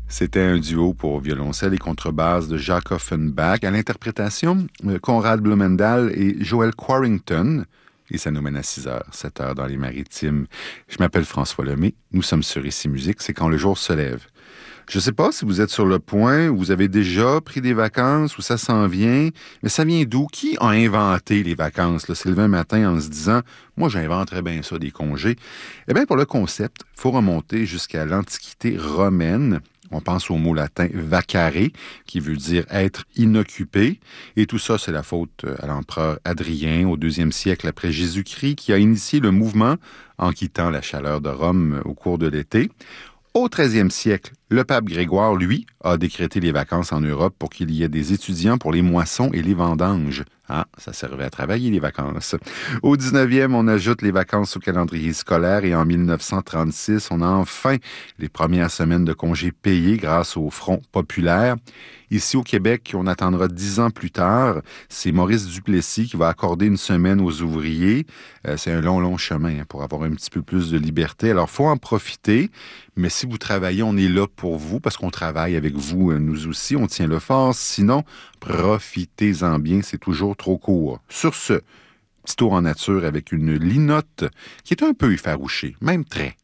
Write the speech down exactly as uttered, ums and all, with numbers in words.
C'était un duo pour violoncelle et contrebasse de Jacques Offenbach à l'interprétation euh, Conrad Blumendahl et Joel Quarrington. Et ça nous mène à six heures, sept heures dans les Maritimes. Je m'appelle François Lemay. Nous sommes sur Ici Musique. C'est quand le jour se lève. Je ne sais pas si vous êtes sur le point, ou vous avez déjà pris des vacances, ou ça s'en vient, mais ça vient d'où? Qui a inventé les vacances? Là, c'est levé un matin en se disant « Moi, j'inventerais bien ça, des congés. » Eh bien, pour le concept, il faut remonter jusqu'à l'Antiquité romaine. On pense au mot latin vacare, qui veut dire être inoccupé. Et tout ça, c'est la faute à l'empereur Adrien, au deuxième siècle après Jésus-Christ, qui a initié le mouvement en quittant la chaleur de Rome au cours de l'été. Au treizième siècle, le pape Grégoire, lui, a décrété les vacances en Europe pour qu'il y ait des étudiants pour les moissons et les vendanges. Ah, ça servait à travailler, les vacances. Au dix-neuvième, on ajoute les vacances au calendrier scolaire et en mille neuf cent trente-six, on a enfin les premières semaines de congés payés grâce au Front populaire. Ici, au Québec, on attendra dix ans plus tard. C'est Maurice Duplessis qui va accorder une semaine aux ouvriers. Euh, c'est un long, long chemin hein, pour avoir un petit peu plus de liberté. Alors, il faut en profiter. Mais si vous travaillez, on est là pour vous parce qu'on travaille avec vous, nous aussi. On tient le fort. Sinon, profitez-en bien. C'est toujours trop court. Sur ce, petit tour en nature avec une linotte qui est un peu effarouchée, même très.